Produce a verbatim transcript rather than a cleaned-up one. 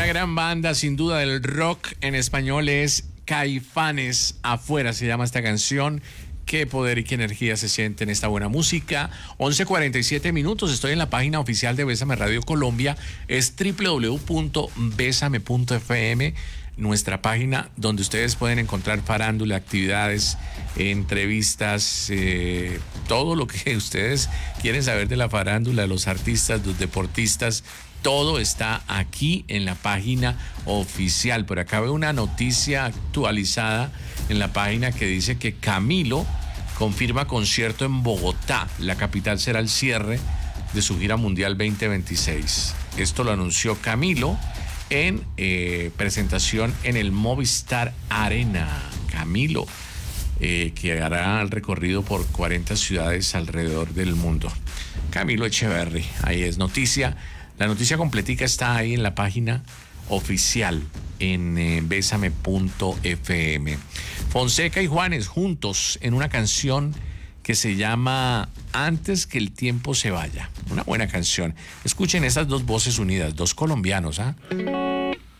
gran banda, sin duda, del rock en español es Caifanes. Afuera se llama esta canción. Qué poder y qué energía se siente en esta buena música. once cuarenta y siete minutos. Estoy en la página oficial de Bésame Radio Colombia. Es doble u doble u doble u punto besame punto efe eme, nuestra página donde ustedes pueden encontrar farándula, actividades, entrevistas, eh, todo lo que ustedes quieren saber de la farándula, de los artistas, los deportistas. Todo está aquí en la página oficial. Por acá veo una noticia actualizada en la página que dice que Camilo confirma concierto en Bogotá. La capital será el cierre de su gira mundial veinte veintiséis. Esto lo anunció Camilo en eh, presentación en el Movistar Arena. Camilo, eh, que hará el recorrido por cuarenta ciudades alrededor del mundo. Camilo Echeverry, ahí es noticia. La noticia completica está ahí en la página oficial en eh, besame punto efe eme. Fonseca y Juanes juntos en una canción que se llama Antes que el tiempo se vaya. Una buena canción. Escuchen esas dos voces unidas, dos colombianos, ¿ah? ¿eh?